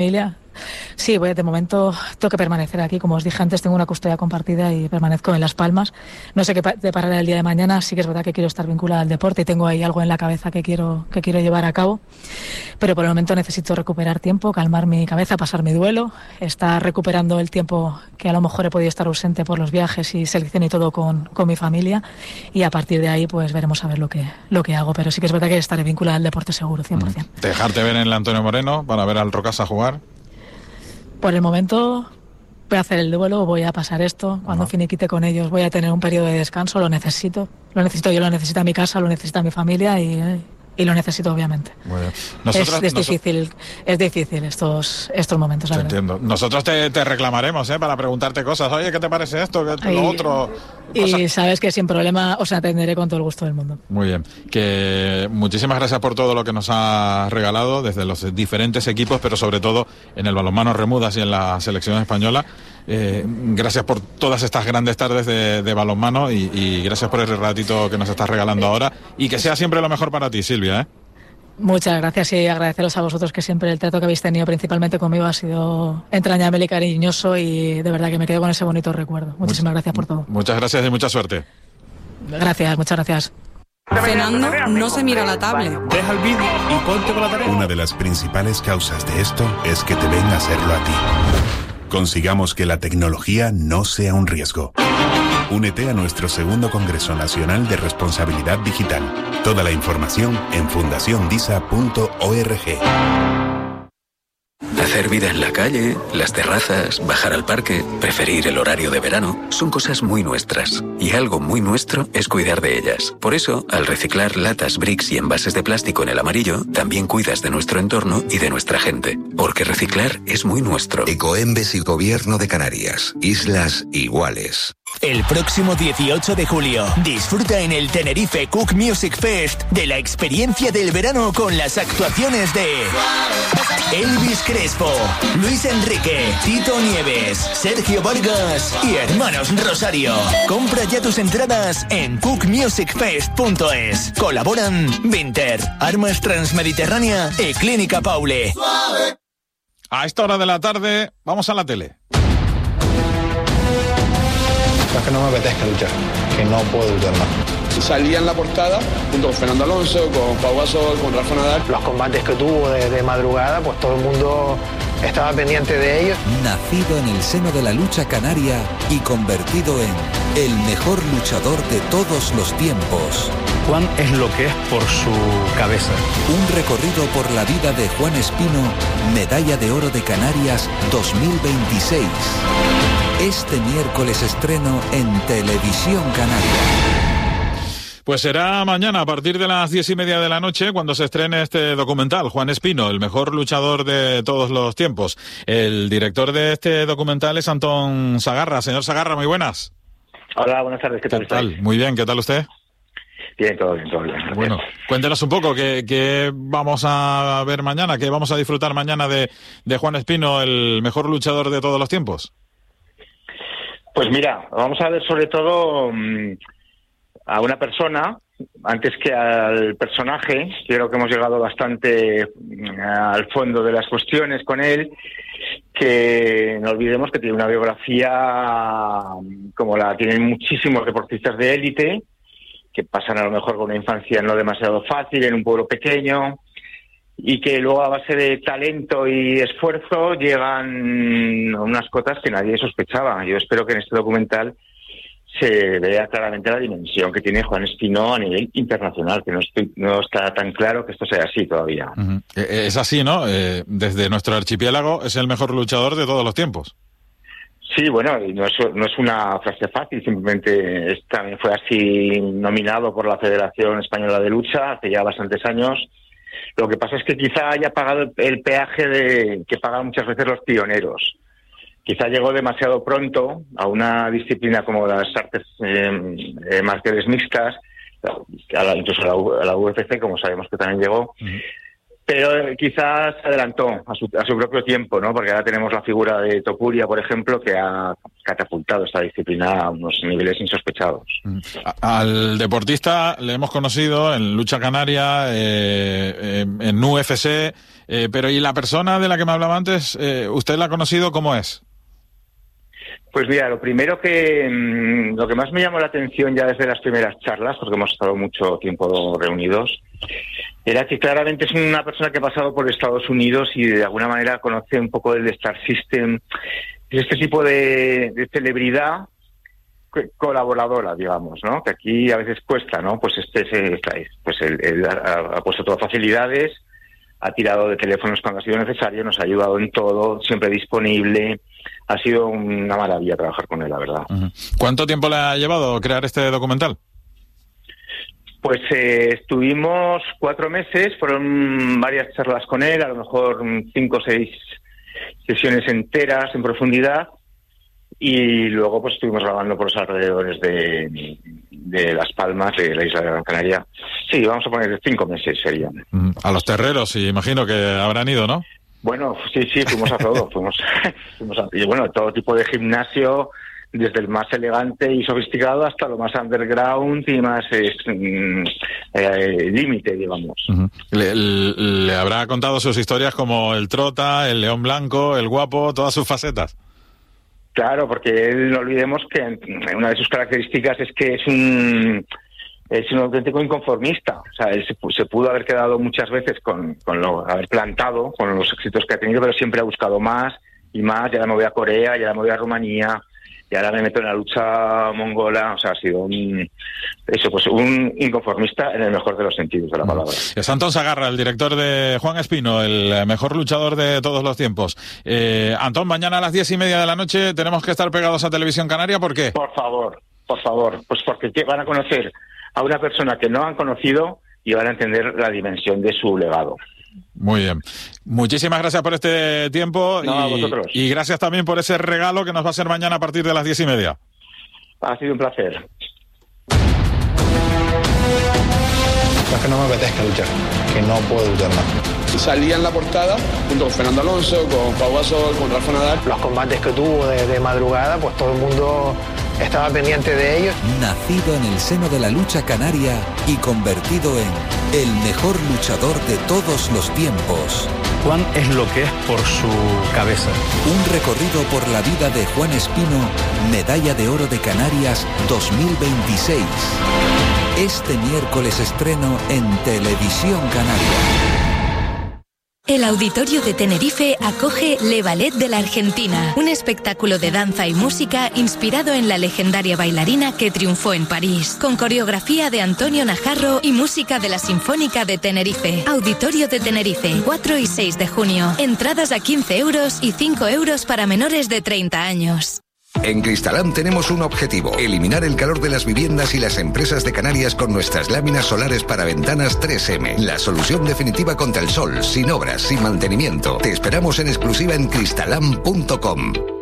familia. Sí, de momento tengo que permanecer aquí. Como os dije antes, tengo una custodia compartida y permanezco en Las Palmas. No sé qué deparará el día de mañana. Sí que es verdad que quiero estar vinculada al deporte y tengo ahí algo en la cabeza que quiero llevar a cabo. Pero por el momento necesito recuperar tiempo, calmar mi cabeza, pasar mi duelo, estar recuperando el tiempo que a lo mejor he podido estar ausente por los viajes y selección y todo con mi familia. Y a partir de ahí pues veremos a ver lo que hago. Pero sí que es verdad que estaré vinculada al deporte seguro, 100%. ¿Dejarte ver en el Antonio Moreno para ver al Rocasa jugar? Por el momento voy a hacer el duelo, voy a pasar esto. Cuando finiquite con ellos voy a tener un periodo de descanso, lo necesito yo, lo necesita mi casa, lo necesita mi familia y lo necesito, obviamente. Bueno, es difícil estos momentos, la verdad. Entiendo. Nosotros te reclamaremos para preguntarte cosas. Oye, ¿qué te parece esto? ¿Qué lo otro? Y sabes que sin problema os atenderé con todo el gusto del mundo. Muy bien. Que muchísimas gracias por todo lo que nos has regalado desde los diferentes equipos, pero sobre todo en el balonmano Remudas y en la selección española. Gracias por todas estas grandes tardes de balonmano y gracias por el ratito que nos estás regalando ahora y que sea siempre lo mejor para ti, Silvia. Muchas gracias y agradeceros a vosotros que siempre el trato que habéis tenido principalmente conmigo ha sido entrañable y cariñoso y de verdad que me quedo con ese bonito recuerdo. Muchísimas gracias por todo. Muchas gracias y mucha suerte. Gracias, muchas gracias. Cenando no se mira la tablet. Deja el vídeo y ponte con la tarea. Una de las principales causas de esto es que te ven a hacerlo a ti. Consigamos que la tecnología no sea un riesgo. Únete a nuestro segundo Congreso Nacional de Responsabilidad Digital. Toda la información en fundaciondisa.org. Hacer vida en la calle, las terrazas, bajar al parque, preferir el horario de verano, son cosas muy nuestras. Y algo muy nuestro es cuidar de ellas. Por eso, al reciclar latas, bricks y envases de plástico en el amarillo, también cuidas de nuestro entorno y de nuestra gente. Porque reciclar es muy nuestro. Ecoembes y Gobierno de Canarias. Islas iguales. El próximo 18 de julio, disfruta en el Tenerife Cook Music Fest de la experiencia del verano con las actuaciones de Elvis Crespo, Luis Enrique, Tito Nieves, Sergio Vargas y Hermanos Rosario. Compra ya tus entradas en cookmusicfest.es. Colaboran Vinter, Armas Transmediterránea y Clínica Paule. A esta hora de la tarde, vamos a la tele. Es que no me apetezca luchar, que no puedo luchar más. Salía en la portada junto con Fernando Alonso, con Pau Gasol, con Rafa Nadal. Los combates que tuvo de madrugada, pues todo el mundo estaba pendiente de ellos. Nacido en el seno de la lucha canaria y convertido en el mejor luchador de todos los tiempos. Juan es lo que es por su cabeza. Un recorrido por la vida de Juan Espino, Medalla de Oro de Canarias 2026. Este miércoles estreno en Televisión Canaria. Pues será mañana a partir de las 10:30 de la noche cuando se estrene este documental, Juan Espino, el mejor luchador de todos los tiempos. El director de este documental es Antón Sagarra. Señor Sagarra, muy buenas. Hola, buenas tardes. ¿Qué tal estáis? Muy bien, ¿qué tal usted? Bien, todo bien, todo bien. Gracias. Bueno, cuéntenos un poco qué vamos a ver mañana, qué vamos a disfrutar mañana de Juan Espino, el mejor luchador de todos los tiempos. Pues mira, vamos a ver sobre todo a una persona, antes que al personaje. Creo que hemos llegado bastante al fondo de las cuestiones con él, que no olvidemos que tiene una biografía como la tienen muchísimos deportistas de élite, que pasan a lo mejor con una infancia no demasiado fácil en un pueblo pequeño, y que luego a base de talento y esfuerzo llegan a unas cotas que nadie sospechaba. Yo espero que en este documental se vea claramente la dimensión que tiene Juan Espino a nivel internacional, que no está tan claro que esto sea así todavía. Uh-huh. Es así, ¿no? Desde nuestro archipiélago es el mejor luchador de todos los tiempos. Sí, bueno, y no es una frase fácil, simplemente también fue así nominado por la Federación Española de Lucha hace ya bastantes años. Lo que pasa es que quizá haya pagado el peaje que pagan muchas veces los pioneros. Quizá llegó demasiado pronto a una disciplina como las artes marciales mixtas, incluso a la UFC, como sabemos que también llegó. Uh-huh. Pero quizás se adelantó a su propio tiempo, ¿no? Porque ahora tenemos la figura de Topuria, por ejemplo, que ha catapultado esta disciplina a unos niveles insospechados. Al deportista le hemos conocido en lucha canaria, en UFC, pero ¿y la persona de la que me hablaba antes, usted la ha conocido cómo es? Pues mira, lo primero lo que más me llamó la atención ya desde las primeras charlas, porque hemos estado mucho tiempo reunidos, era que claramente es una persona que ha pasado por Estados Unidos y de alguna manera conoce un poco del Star System, este tipo de celebridad colaboradora, digamos, ¿no? Que aquí a veces cuesta, ¿no? Pues él ha puesto todas facilidades, ha tirado de teléfonos cuando ha sido necesario, nos ha ayudado en todo, siempre disponible. Ha sido una maravilla trabajar con él, la verdad. ¿Cuánto tiempo le ha llevado crear este documental? Pues estuvimos 4 meses, fueron varias charlas con él, a lo mejor 5 o 6 sesiones enteras en profundidad, y luego pues estuvimos grabando por los alrededores de Las Palmas, de la isla de Gran Canaria. Sí, vamos a poner 5 meses serían. A los terreros, imagino que habrán ido, ¿no? Bueno, sí, fuimos a todo, fuimos y bueno, todo tipo de gimnasio, desde el más elegante y sofisticado hasta lo más underground y más límite, digamos. Le habrá contado sus historias como el Trota, el León Blanco, el Guapo, todas sus facetas. Claro, porque no olvidemos que una de sus características es que es un auténtico inconformista. O sea, él se pudo haber quedado muchas veces con haber plantado con los éxitos que ha tenido, pero siempre ha buscado más y más. Y ahora me voy a Corea, y ahora me voy a Rumanía, y ahora me meto en la lucha mongola. O sea, ha sido un inconformista en el mejor de los sentidos de la palabra. Es Antón Sagarra, el director de Juan Espino, el mejor luchador de todos los tiempos. Antón, mañana a las 10:30 de la noche tenemos que estar pegados a Televisión Canaria. ¿Por qué? Por favor. Pues porque van a conocer a una persona que no han conocido y van a entender la dimensión de su legado. Muy bien. Muchísimas gracias por este tiempo a vosotros. Y gracias también por ese regalo que nos va a hacer mañana a partir de las 10:30. Ha sido un placer. No es que no me apetezca luchar, que no puedo luchar más. Salía en la portada junto con Fernando Alonso, con Pau Gasol, con Rafa Nadal. Los combates que tuvo de madrugada, pues todo el mundo estaba pendiente de ellos. Nacido en el seno de la lucha canaria y convertido en el mejor luchador de todos los tiempos. Juan es lo que es por su cabeza. Un recorrido por la vida de Juan Espino, Medalla de Oro de Canarias 2026. Este miércoles estreno en Televisión Canaria. El Auditorio de Tenerife acoge Le Ballet de la Argentina, un espectáculo de danza y música inspirado en la legendaria bailarina que triunfó en París, con coreografía de Antonio Najarro y música de la Sinfónica de Tenerife. Auditorio de Tenerife, 4 y 6 de junio. Entradas a 15 euros y 5 euros para menores de 30 años. En Cristalam tenemos un objetivo: eliminar el calor de las viviendas y las empresas de Canarias con nuestras láminas solares para ventanas 3M. La solución definitiva contra el sol, sin obras, sin mantenimiento. Te esperamos en exclusiva en cristalam.com.